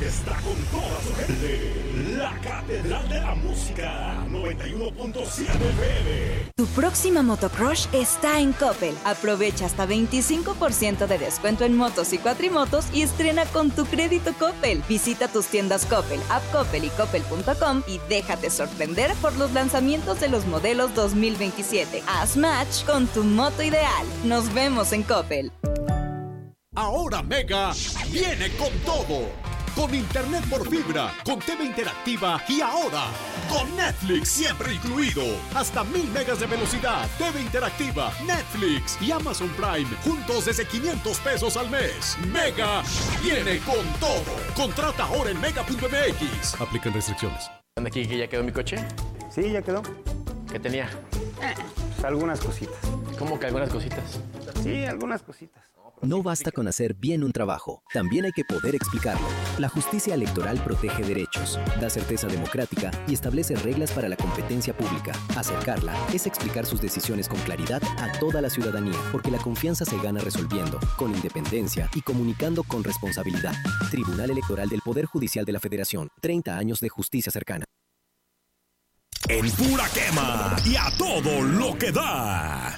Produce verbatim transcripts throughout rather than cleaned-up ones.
que está con toda su gente. La Catedral de la Música, noventa y uno punto siete F M. Tu próxima motocrush está en Coppel. Aprovecha hasta veinticinco por ciento de descuento en motos y cuatrimotos y estrena con tu crédito Coppel. Visita tus tiendas Coppel, App Coppel y Coppel punto com y déjate sorprender por los lanzamientos de los modelos dos mil veintisiete. Haz match con tu moto ideal. Nos vemos en Coppel. Ahora Mega viene con todo. Con internet por fibra, con T V interactiva y ahora con Netflix siempre incluido. Hasta mil megas de velocidad, T V interactiva, Netflix y Amazon Prime juntos desde quinientos pesos al mes. Mega viene con todo. Contrata ahora en mega punto m x. Aplican restricciones. ¿Dónde aquí que ya quedó mi coche? Sí, ya quedó. ¿Qué tenía? Eh, pues algunas cositas. ¿Cómo que algunas cositas? Sí, algunas cositas. No basta con hacer bien un trabajo, también hay que poder explicarlo. La justicia electoral protege derechos, da certeza democrática y establece reglas para la competencia pública. Acercarla es explicar sus decisiones con claridad a toda la ciudadanía, porque la confianza se gana resolviendo, con independencia y comunicando con responsabilidad. Tribunal Electoral del Poder Judicial de la Federación, treinta años de justicia cercana. En pura quema y a todo lo que da.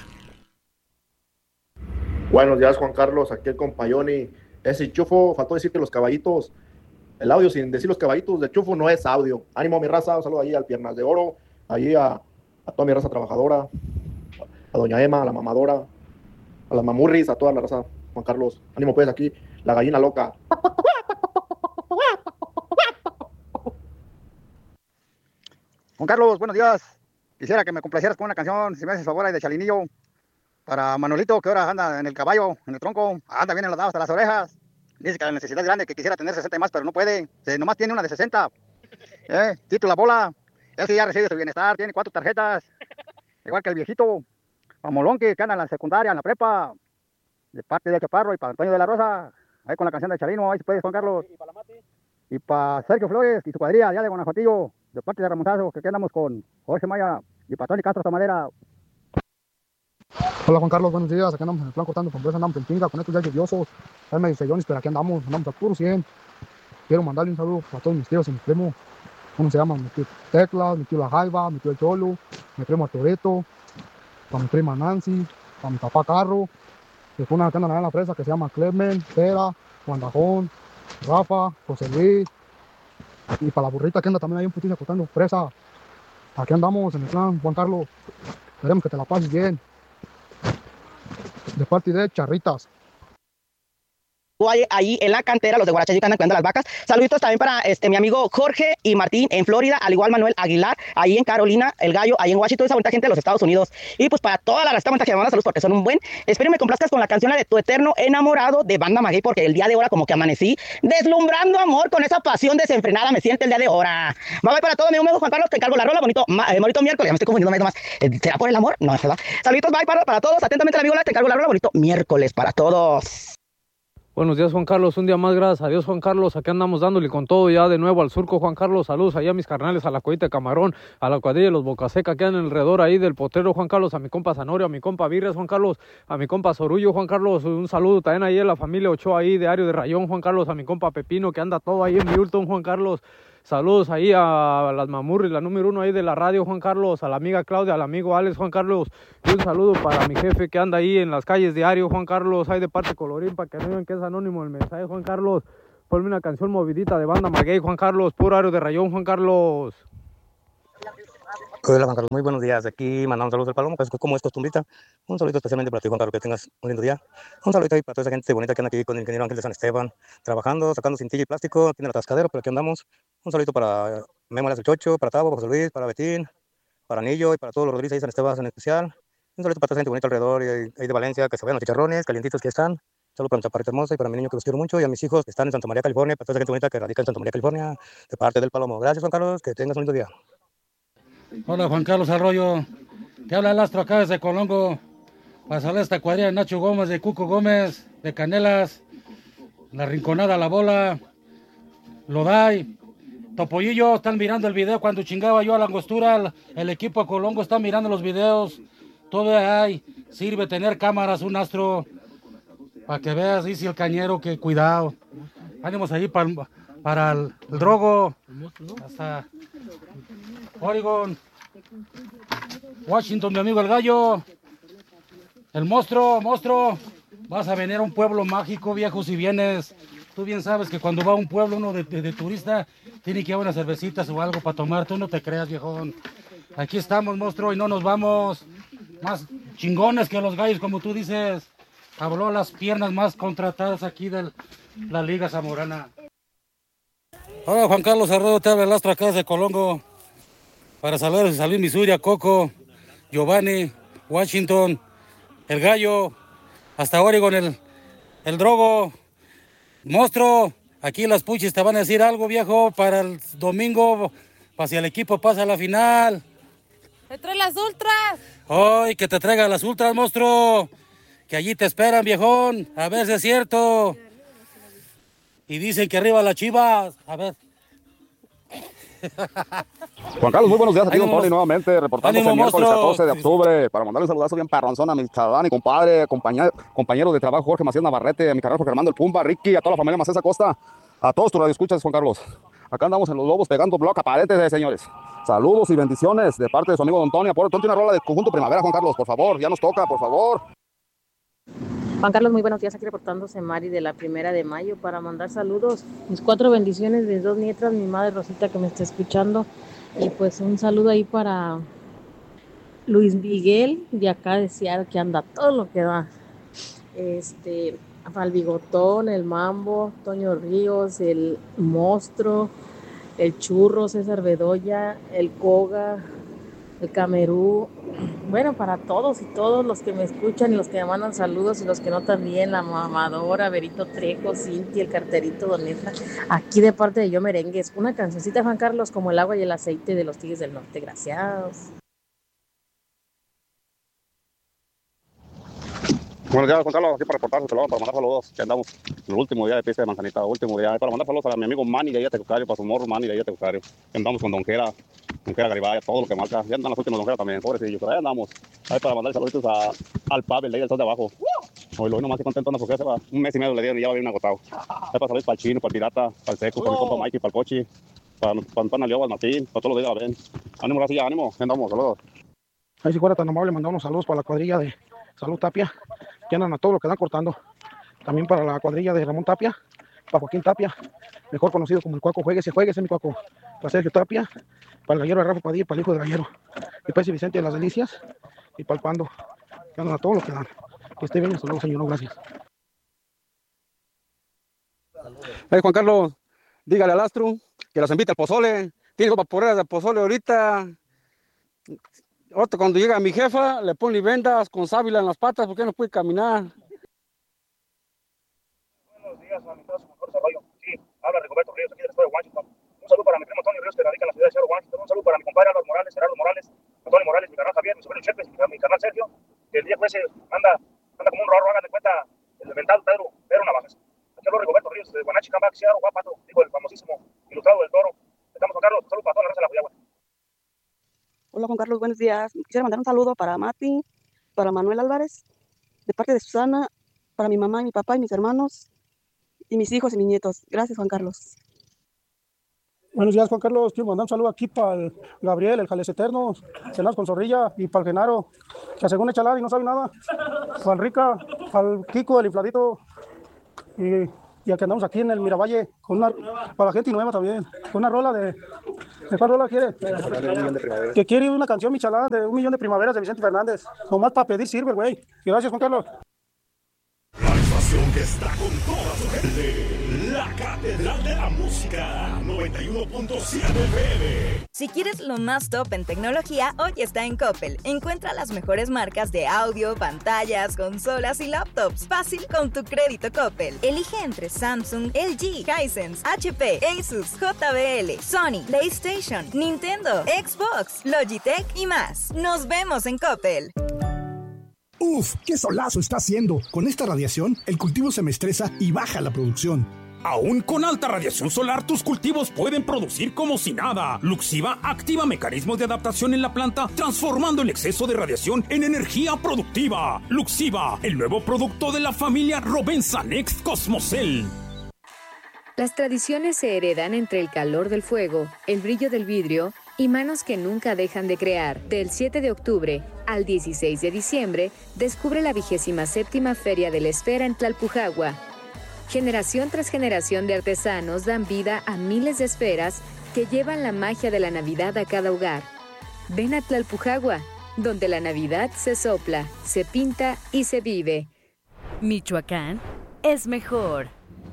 Buenos días, Juan Carlos, aquí el compayoni. Ese Chufo, faltó decir que los caballitos, el audio sin decir los caballitos de Chufo no es audio. Ánimo, mi raza, un saludo ahí al Piernas de Oro, ahí a, a toda mi raza trabajadora, a doña Emma, a la mamadora, a las mamurris, a toda la raza, Juan Carlos. Ánimo pues, aquí, la gallina loca. Juan Carlos, buenos días. Quisiera que me complacieras con una canción, si me haces favor, ahí de Chalinillo. Para Manolito, que ahora anda en el caballo, en el tronco, anda bien enladado hasta las orejas. Dice que la necesidad es grande, que quisiera tener sesenta y más, pero no puede. Se, nomás tiene una de sesenta. ¿Eh? Tito la bola. Él sí ya recibe su bienestar, tiene cuatro tarjetas. Igual que el viejito. Mamolón que anda en la secundaria, en la prepa. De parte de Chaparro y para Antonio de la Rosa. Ahí con la canción de Chalino, ahí se puede, Juan Carlos. Y para la Mati. Y para Sergio Flores y su cuadrilla, allá de Guanajuatillo. De parte de Ramontazo, que aquí andamos con Jorge Maya y para Tony Castro Tamadera. Hola Juan Carlos, buenos días, aquí andamos en el plan cortando con andamos en chinga con estos días lluviosos, ahí me dice Jones, pero aquí andamos, andamos a puro cien. Quiero mandarle un saludo a todos mis tíos y mis primos, uno se llama mi tío Teclas, mi tío La Jaiba, mi tío El Cholo, mi primo Artureto, para mi prima Nancy, para mi papá Carro, después una que andan allá en la presa que se llama Clemen, Pera, Juan Dajón, Rafa, José Luis, y para la burrita que anda también ahí un putillo cortando presa. Aquí andamos en el plan, Juan Carlos, esperemos que te la pases bien. De parte de Charritas. Ahí, ahí en la cantera, los de Guarachayo que andan cuidando las vacas. Saluditos también para este, mi amigo Jorge y Martín en Florida, al igual Manuel Aguilar, ahí en Carolina, el Gallo, ahí en Washington, esa bonita gente de los Estados Unidos. Y pues para toda la resta que me manda saludos porque son un buen. Espero me complazcas con la canción la de Tu Eterno Enamorado de Banda Maguey, porque el día de ahora como que amanecí deslumbrando amor con esa pasión desenfrenada, me siente el día de ahora. Va a para todo mi amigo Juan Carlos, te encargo la rola, bonito, ma, eh, bonito miércoles, ya me estoy confundiendo más. Eh, ¿Será por el amor? No, ¿verdad? Saluditos, bye para, para todos, atentamente el amigo, te encargo la rola, bonito miércoles para todos. Buenos días, Juan Carlos. Un día más, gracias a Dios, Juan Carlos. Aquí andamos dándole con todo ya de nuevo al surco, Juan Carlos. Saludos allá a mis carnales, a la Cuadita de Camarón, a la cuadrilla de los Bocaseca que andan alrededor ahí del potrero, Juan Carlos, a mi compa Zanorio, a mi compa Virres, Juan Carlos, a mi compa Sorullo, Juan Carlos. Un saludo también ahí a la familia Ochoa ahí, de Ario de Rayón, Juan Carlos, a mi compa Pepino que anda todo ahí en Milton, Juan Carlos. Saludos ahí a las mamurris, la número uno ahí de la radio, Juan Carlos, a la amiga Claudia, al amigo Alex, Juan Carlos, y un saludo para mi jefe que anda ahí en las calles diario, Juan Carlos, ahí de parte Colorín, para que no vean que es anónimo el mensaje, Juan Carlos. Ponme una canción movidita de Banda Maguey, Juan Carlos, puro Ario de Rayón, Juan Carlos. Hola Juan Carlos, muy buenos días. Aquí mandamos saludos del Palomo, pues como es costumbrita. Un saludito especialmente para ti, Juan Carlos, que tengas un lindo día. Un saludito ahí para toda esa gente bonita que anda aquí con el ingeniero Ángel de San Esteban, trabajando, sacando cintilla y plástico, tiene el atascadero, pero aquí andamos. Un saludito para Memo Las Chocho, para Tavo, para José Luis, para Betín, para Anillo y para todos los Rodríguez ahí de San Esteban en especial. Un saludito para toda esa gente bonita alrededor y ahí de Valencia, que se vean los chicharrones, calientitos que están. Saludos para mi chaparrita hermosa y para mi niño que los quiero mucho y a mis hijos que están en Santa María, California, para toda esa gente bonita que radica en Santa María, California, de parte del Palomo. Gracias, Juan Carlos, que tengas un lindo día. Hola Juan Carlos Arroyo, te habla el astro acá desde Colongo, para salir a esta cuadrilla de Nacho Gómez, de Cuco Gómez, de Canelas, La Rinconada, La Bola, Loday, Topollillo, están mirando el video cuando chingaba yo a la angostura, el, el equipo de Colongo está mirando los videos, todavía hay, sirve tener cámaras, un astro, para que veas, dice el cañero, que cuidado, ánimos ahí para para el, el Drogo, hasta Oregon, Washington, mi amigo el Gallo, el Monstruo, Monstruo, vas a venir a un pueblo mágico, viejo, si vienes. Tú bien sabes que cuando va a un pueblo uno de, de, de turista, tiene que llevar unas cervecitas o algo para tomar. Tú no te creas, viejón. Aquí estamos, Monstruo, y no nos vamos. Más chingones que los gallos, como tú dices. Habló las piernas más contratadas aquí de la Liga Zamorana. Hola, Juan Carlos Arroyo, te habla el astro acá de Colongo. Para saludar a San Luis, Missouri, a Coco, Giovanni, Washington, el Gallo, hasta Oregon, el, el Drogo. Monstruo, aquí las puchis te van a decir algo, viejo, para el domingo, para si el equipo pasa a la final. ¡Te trae las ultras! ¡Ay, que te traiga las ultras, monstruo! Que allí te esperan, viejón, a ver si es cierto. Y dicen que arriba las Chivas, a ver. Juan Carlos, muy buenos días, aquí Don Tony nuevamente, reportándose ánimo, el miércoles monstruo. catorce de octubre, para mandarle un saludazo bien parronzón a mi chaval y compadre, compañero, compañero de trabajo Jorge Macías Navarrete, a mi carnal Jorge Armando el Pumba, Ricky, a toda la familia Macías Acosta, a todos tus radioescuchas, Juan Carlos. Acá andamos en Los Lobos pegando bloque a paredes, señores. Saludos y bendiciones de parte de su amigo Don Tony. Por Tony, una rola de Conjunto Primavera, Juan Carlos, por favor, ya nos toca, por favor. Juan Carlos, muy buenos días, aquí reportándose Mari de la Primera de Mayo para mandar saludos, mis cuatro bendiciones, mis dos nietas, mi madre Rosita que me está escuchando, y pues un saludo ahí para Luis Miguel de acá de Seattle, que anda todo lo que da, este, para el Bigotón, el Mambo, Toño Ríos, el Monstruo, el Churro, César Bedoya, el Koga, el Camerú, bueno, para todos y todos los que me escuchan y los que me mandan saludos y los que no también, la mamadora, Berito Trejo, Cinti, el carterito, Don Efra, aquí de parte de Yo Merengues, una cancioncita, Juan Carlos, como el agua y el aceite de los Tigres del Norte, gracias. Buenos días, Juan Carlos, aquí para reportarse, para mandar saludos, que andamos en el último día de pista de Manzanita, último día, para mandar saludos a mi amigo Manny de ahí a Tecucario, para su morro Manny de ahí a Tecucario, que andamos con Don Jera, Don Jera Garibaya, todo lo que marca, ya andan las últimas Don Jera también, pobrecillos, pero ahí andamos, ahí para mandar saluditos a, al Pavel de ahí del sol de abajo, hoy lo nomás que contento anda porque se va, un mes y medio le dieron y ya va bien agotado, ahí para saludos para el Chino, para el Pirata, para el Seco, para mi compa Mikey, para el Cochi, para, para, para Nalioba, Martín, para todos los días la ven, ánimo, gracias, ánimo, ya andamos, saludos. Ahí si fuera tan amable, mandamos saludos para la cuadrilla de Salud Tapia, que andan a todo lo que dan cortando. También para la cuadrilla de Ramón Tapia, para Joaquín Tapia, mejor conocido como el Cuaco, jueguese, jueguese mi Cuaco. Para Sergio Tapia, para el gallero de Rafa Padilla, para el hijo del gallero. Y para ese Vicente de las Delicias, y para el Pando, que andan a todo lo que dan. Que esté bien, hasta luego, señor, no, gracias. Hey, Juan Carlos, dígale al astro que las invite al pozole. Tiene dos vaporeras de pozole ahorita. Ahorita cuando llega mi jefa, le pone vendas con sábila en las patas porque no puede caminar. Buenos días, amigos, sí, habla Rigoberto Ríos, aquí del estado de Washington. Un saludo para mi primo Antonio Ríos, que radica en la ciudad de Seattle, Washington. Un saludo para mi compadre Álvaro Morales, Gerardo Morales, Antonio Morales, mi carnal Javier, mi sobrino Chepes, mi carnal Sergio, que el día ese anda, anda como un rorro, hagan de cuenta, el inventado Pedro, Pedro Navajas. Aquí hablo Rigoberto Ríos, de Guanachi, Cambac, Seattle, Guapato, digo, el famosísimo ilustrado del Toro. Estamos con Carlos, un saludo para toda la raza de la Juyagua. Hola Juan Carlos, buenos días. Quisiera mandar un saludo para Mati, para Manuel Álvarez, de parte de Susana, para mi mamá y mi papá y mis hermanos, y mis hijos y mis nietos. Gracias, Juan Carlos. Buenos días, Juan Carlos. Quiero mandar un saludo aquí para el Gabriel, el Jales Eterno, Cenas con Zorrilla, y para el Genaro, que según echa y no sabe nada. Para el Rica, para el Kiko, el infladito, y, y aquí andamos aquí en el Miravalle, con una, para la gente nueva también, con una rola de... ¿De cuál rola quiere? Que quiere una canción, mi chalá, de un millón de primaveras de Vicente Fernández. Nomás para pedir sirve, güey. Gracias, Juan Carlos. La estación que está con toda su gente. La Catedral de la Música. noventa y uno punto siete F M. Si quieres lo más top en tecnología, hoy está en Coppel. Encuentra las mejores marcas de audio, pantallas, consolas y laptops. Fácil con tu crédito Coppel. Elige entre Samsung, L G, Hisense, H P, Asus, J B L, Sony, PlayStation, Nintendo, Xbox, Logitech y más. Nos vemos en Coppel. Uf, qué solazo está haciendo. Con esta radiación, el cultivo se me estresa y baja la producción. Aún con alta radiación solar, tus cultivos pueden producir como si nada. Luxiva activa mecanismos de adaptación en la planta, transformando el exceso de radiación en energía productiva. Luxiva, el nuevo producto de la familia Robensa Next Cosmocell. Las tradiciones se heredan entre el calor del fuego, el brillo del vidrio y manos que nunca dejan de crear. Del siete de octubre al dieciséis de diciembre, descubre la vigésima séptima Feria de la Esfera en Tlalpujagua. Generación tras generación de artesanos dan vida a miles de esferas que llevan la magia de la Navidad a cada hogar. Ven a Tlalpujagua, donde la Navidad se sopla, se pinta y se vive. Michoacán es mejor.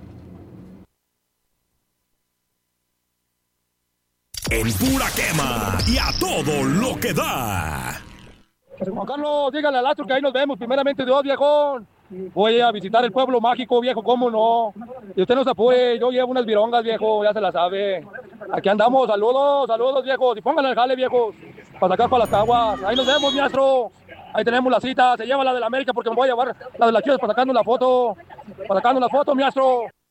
En pura quema y a todo lo que da. Juan Carlos, dígale al astro que ahí nos vemos, primeramente Dios, viejón. Voy a visitar el pueblo mágico, viejo, cómo no. Y usted no se apure, yo llevo unas virongas, viejo, ya se la sabe. Aquí andamos, saludos, saludos, viejos. Y pónganle el jale, viejos, para sacar para las caguas. Ahí nos vemos, mi astro. Ahí tenemos la cita, se lleva la de la América porque me voy a llevar la de las Chivas para sacarnos la foto. Para sacarnos la foto, mi astro.